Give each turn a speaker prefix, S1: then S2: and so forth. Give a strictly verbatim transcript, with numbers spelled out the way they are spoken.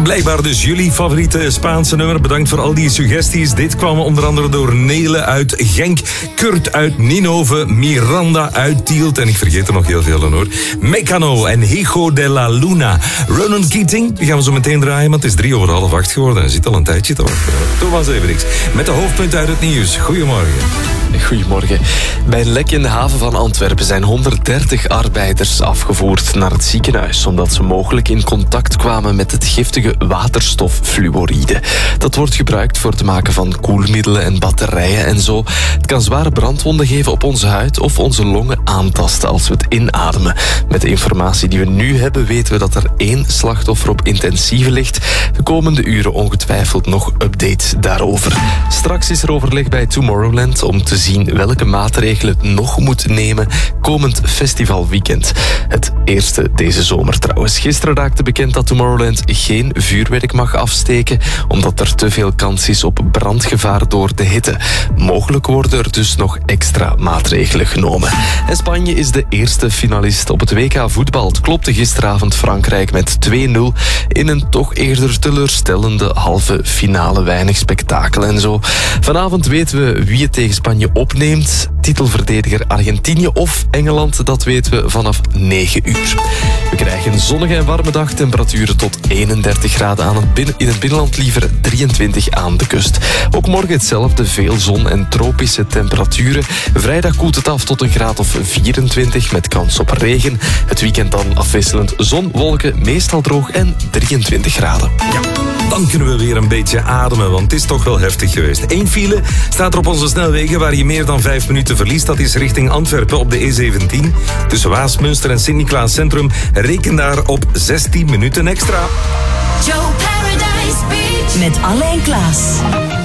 S1: blijkbaar dus jullie favoriete Spaanse nummer. Bedankt voor al die suggesties. Dit kwam onder andere door Nele uit Genk, Kurt uit Ninove, Miranda uit Tielt en ik vergeet er nog heel veel aan hoor. Mecano en Hijo de la Luna. Ronan Keating, die gaan we zo meteen draaien, want het is drie over half acht geworden en zit al een tijdje te wachten. Thomas Everix met de hoofdpunten uit het nieuws. Goedemorgen.
S2: Goedemorgen. Bij een lek in de haven van Antwerpen zijn honderddertig arbeiders afgevoerd naar het ziekenhuis, omdat ze mogelijk in contact kwamen met het giftige waterstof fluoride. Dat wordt gebruikt voor het maken van koelmiddelen en batterijen en zo. Het kan zware brandwonden geven op onze huid of onze longen aantasten als we het inademen. Met de informatie die we nu hebben weten we dat er één slachtoffer op intensieve ligt. De komende uren ongetwijfeld nog updates daarover. Straks is er overleg bij Tomorrowland om te zien welke maatregelen het nog moet nemen komend festivalweekend. Het eerste deze zomer trouwens. Gisteren raakte bekend dat Tomorrowland geen vuurwerk mag afsteken, omdat er te veel kans is op brandgevaar door de hitte. Mogelijk worden er dus nog extra maatregelen genomen. En Spanje is de eerste finalist op het W K voetbal. Het klopte gisteravond Frankrijk met twee nul in een toch eerder teleurstellende halve finale. Weinig spektakel en zo. Vanavond weten we wie het tegen Spanje opneemt. Titelverdediger Argentinië of Engeland, dat weten we vanaf negen uur. We krijgen een zonnige en warme dag, temperaturen tot eenendertig graden aan het binnen, in het binnenland, liever drieëntwintig aan de kust. Ook morgen hetzelfde, veel zon en tropische temperaturen. Vrijdag koelt het af tot een graad of vierentwintig met kans op regen. Het weekend dan afwisselend zon, wolken, meestal droog en drieëntwintig graden.
S1: Ja, dan kunnen we weer een beetje ademen, want het is toch wel heftig geweest. Eén file staat er op onze snelwegen waar je meer dan vijf minuten verliest. Dat is richting Antwerpen op de E zeventien. Tussen Waasmunster en Sint-Niklaas Centrum. Reken daar op zestien minuten extra.
S3: Joe Paradise Beach met Alain Klaas.